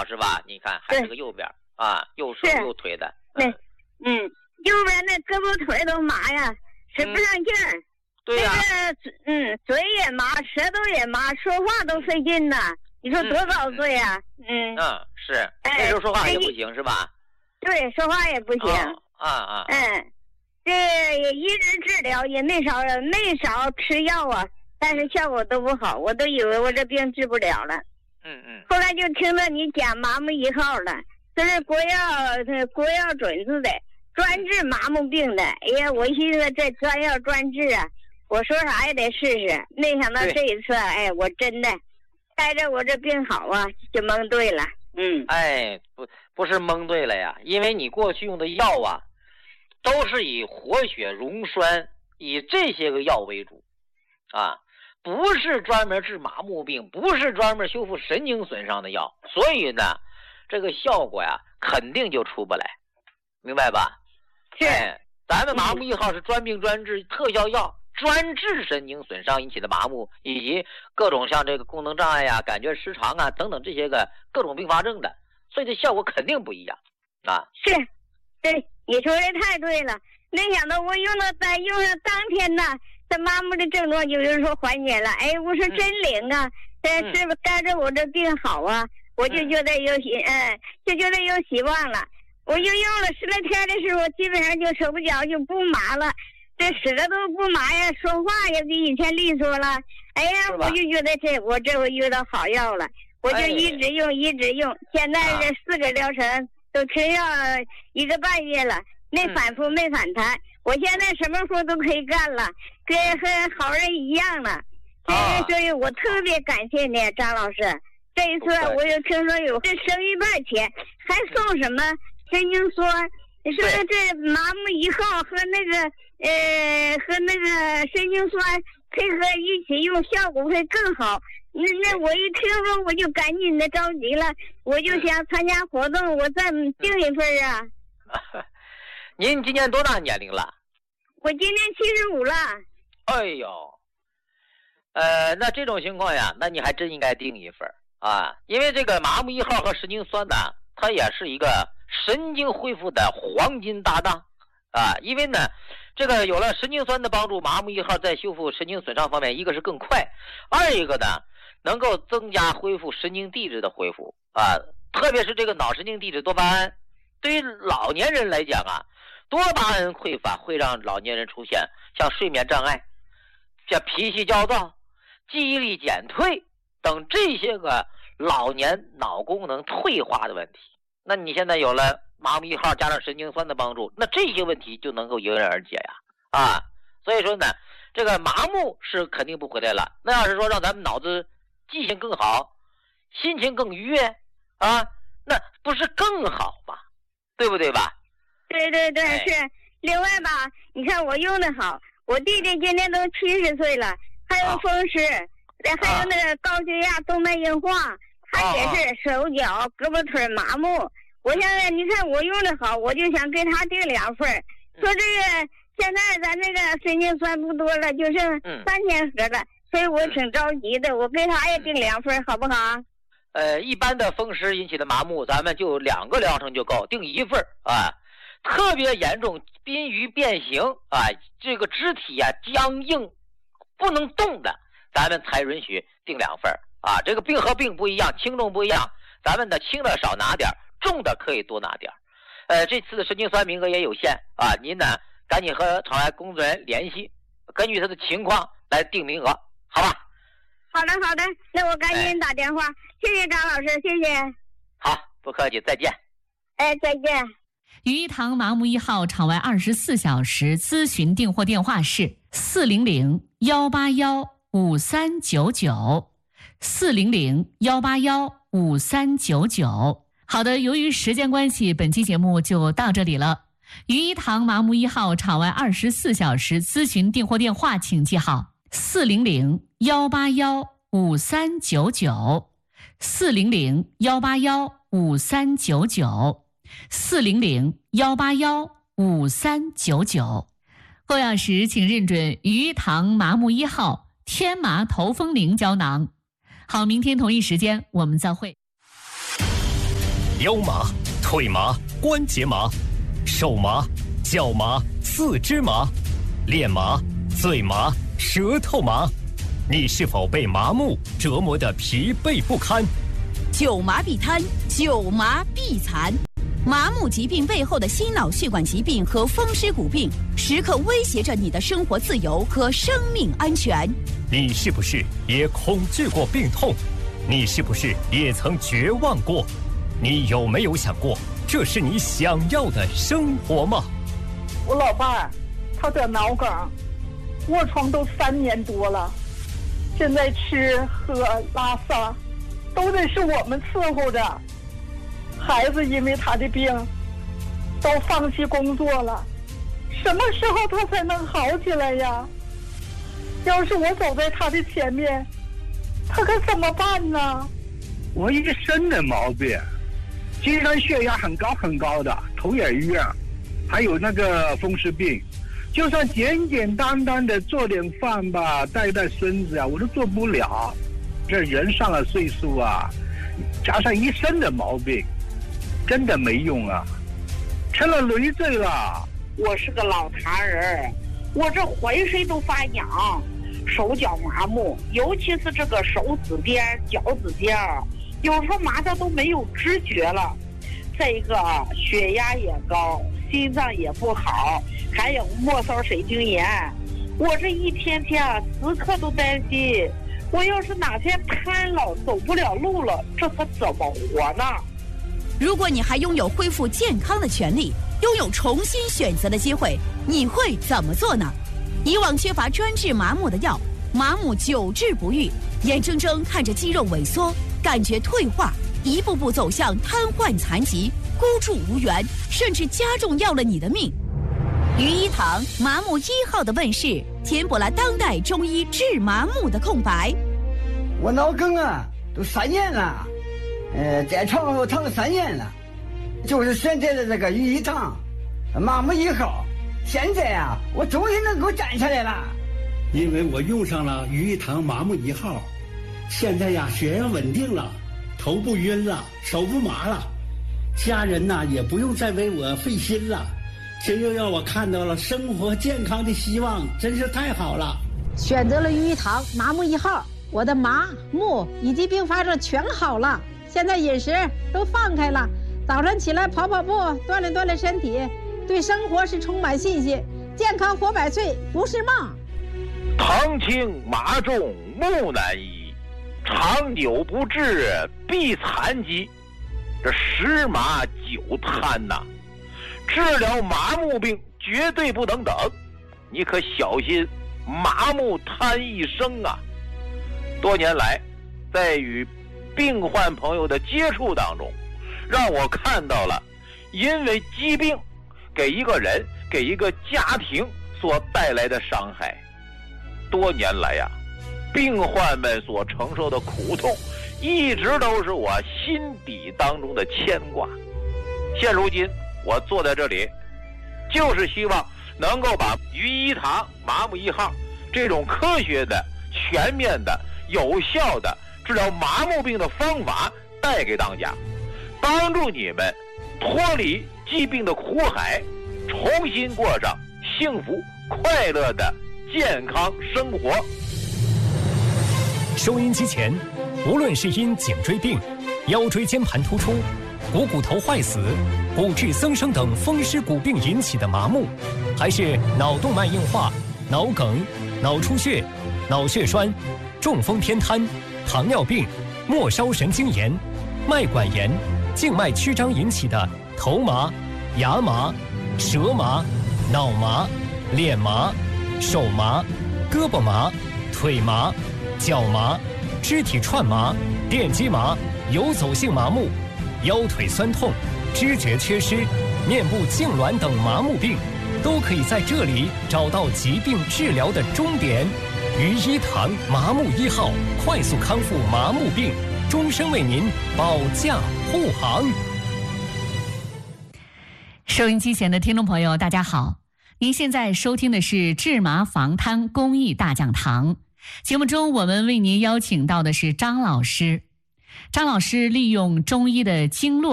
号是吧？你看还是个右边啊，右手右腿的。 右边那胳膊腿都麻呀，使不上劲儿。 对呀。 嘴也麻，舌头也麻，说话都费劲呐。你说多早睡呀？ 是。那时候说话也不行是吧？ 对，说话也不行。这也一直治疗，也没少吃药啊，但是效果都不好，我都以为我这病治不了了。后来就听到你讲麻木1号了，这是国药准字的，专治麻木病的。哎呀，我寻思这专药专治啊，我说啥也得试试。没想到这一次，我真的带着我这病好啊，就蒙对了。 不是蒙对了呀，因为你过去用的药啊，都是以活血溶栓，以这些个药为主啊，不是专门治麻木病，不是专门修复神经损伤的药，所以呢，这个效果呀，肯定就出不来，明白吧？ 是。 咱们麻木1号是专病专治特效药，专治神经损伤引起的麻木，以及各种像这个功能障碍呀、感觉失常啊等等这些个各种并发症的，所以这效果肯定不一样啊。 是，对，你说的太对了。没想到我用上当天呢，这麻木的症状就是说缓解了。我说真灵啊！是不是带着我这病好啊？我就觉得有希望了。我就用了10来天的时候，基本上就手不脚就不麻了，这舌头不麻呀，说话也比以前利索了。我就觉得我这回遇到好药了，我就一直用。现在这4个疗程都吃药1个半月了，没反复，没反弹。我现在什么活都可以干了，跟好人一样了。所以我特别感谢你，张老师。这一次我又听说有这生1半钱，还送什么神经酸，说这麻木1号和那个神经酸配合一起用，效果会更好。那我一听说我就赶紧的着急了，我就想参加活动，我再订一份啊。 您今年多大年龄了？ 我今年75了。 哎呦，那这种情况呀，那你还真应该订一份啊，因为这个麻木1号和神经酸呢，它也是一个神经恢复的黄金搭档啊。因为呢，这个有了神经酸的帮助，麻木1号在修复神经损伤方面，一个是更快，二一个呢，能够增加恢复神经递质的恢复啊，特别是这个脑神经递质多巴胺，对于老年人来讲啊，多巴胺匮乏会让老年人出现像睡眠障碍、像脾气焦躁、记忆力减退等这些个老年脑功能退化的问题。那你现在有了麻木1号加上神经酸的帮助，那这些问题就能够迎刃而解呀！啊，所以说呢，这个麻木是肯定不回来了。那要是说让咱们脑子记性更好，心情更愉悦啊，那不是更好吗？对不对吧？ 对，是。另外吧，你看我用的好，我弟弟今年都70岁了，还有风湿，还有那个高血压、动脉硬化，他也是手脚、胳膊腿麻木。我现在你看我用的好，我就想给他订2份。说这个现在咱这个神经酸不多了，就剩3000盒了，所以我挺着急的，我给他也订2份，好不好？ 一般的风湿引起的麻木，咱们就2个疗程就够，订1份啊。特别严重，濒于变形啊，这个肢体啊僵硬不能动的，咱们才允许订2份啊。这个病和病不一样，轻重不一样，咱们的轻的少拿点，重的可以多拿点。这次的神经酸名额也有限啊，您呢赶紧和场外工作人员联系，根据他的情况来定名额，好吧？ 好的，那我赶紧打电话。谢谢张老师，谢谢。 好，不客气，再见。 再见。 于一堂麻木1号场外24小时咨询订货电话是400-181-5399，400-181-5399。好的，由于时间关系，本期节目就到这里了。于一堂麻木1号场外24小时咨询订货电话请记好，400-181-5399，400-181-5399。购药时请认准于一堂麻木1号天麻头风灵胶囊。好，明天同一时间我们再会。 腰麻、腿麻、关节麻、手麻、脚麻、四肢麻、脸麻、嘴麻、舌头麻，你是否被麻木折磨得疲惫不堪？ 久麻必瘫，久麻必残。麻木疾病背后的心脑血管疾病和风湿骨病，时刻威胁着你的生活自由和生命安全。 你是不是也恐惧过病痛？你是不是也曾绝望过？你有没有想过，这是你想要的生活吗？ 我老伴儿，他得脑梗，卧床都3年多了，现在吃喝拉撒都得是我们伺候着。孩子因为他的病都放弃工作了，什么时候他才能好起来呀？要是我走在他的前面，他可怎么办呢？ 我一身的毛病，经常血压很高的，头也晕，还有那个风湿病，就算简简单单的做点饭吧，带孙子啊，我都做不了。这人上了岁数啊，加上一身的毛病，真的没用啊，成了累赘了。 我是个老痰人，我这浑身都发痒，手脚麻木，尤其是这个手指尖、脚趾尖，有时候麻的都没有知觉了。再一个血压也高，心脏也不好，还有末梢神经炎。我这一天天啊，时刻都担心，我要是哪天瘫了，走不了路了，这可怎么活呢？ 如果你还拥有恢复健康的权利，拥有重新选择的机会，你会怎么做呢？以往缺乏专治麻木的药，麻木久治不愈，眼睁睁看着肌肉萎缩，感觉退化，一步步走向瘫痪残疾，孤注无援，甚至加重要了你的命。于一堂麻木1号的问世，填补了当代中医治麻木的空白。 我脑梗啊，都3年了，在床上躺了3年了，就是选择了这个于一堂麻木1号。现在啊，我终于能够站起来了。 因为我用上了于一堂麻木1号，现在呀，血压稳定了，头不晕了，手不麻了，家人呐也不用再为我费心了，这又让我看到了生活健康的希望，真是太好了。 选择了于一堂麻木1号，我的麻木以及并发症全好了。现在饮食都放开了，早晨起来跑步，锻炼身体，对生活是充满信心，健康活100岁不是梦。 疼轻麻重木难医，长久不治必残疾。这10麻9瘫呐，治疗麻木病绝对不能等，你可小心麻木瘫一生啊！多年来，在与病患朋友的接触当中，让我看到了因为疾病给一个人、给一个家庭所带来的伤害。多年来呀，病患们所承受的苦痛，一直都是我心底当中的牵挂。现如今我坐在这里，就是希望能够把于一堂麻木1号这种科学的、全面的、有效的治疗麻木病的方法带给大家，帮助你们脱离疾病的苦海，重新过上幸福快乐的健康生活。 收音机前，无论是因颈椎病、腰椎间盘突出、股头坏死、骨质增生等风湿骨病引起的麻木，还是脑动脉硬化、脑梗、脑出血、脑血栓、中风偏瘫、糖尿病、末梢神经炎、脉管炎、静脉曲张引起的头麻、牙麻、舌麻、脑麻、脸麻、手麻、胳膊麻、腿麻、脚麻、肢体串麻、电击麻、游走性麻木、腰腿酸痛、知觉缺失、面部痉挛等麻木病，都可以在这里找到疾病治疗的终点。于一堂麻木1号，快速康复麻木病，终生为您保驾护航。 收音机前的听众朋友，大家好，您现在收听的是治麻防瘫公益大讲堂。节目中我们为您邀请到的是张老师。张老师利用中医的经络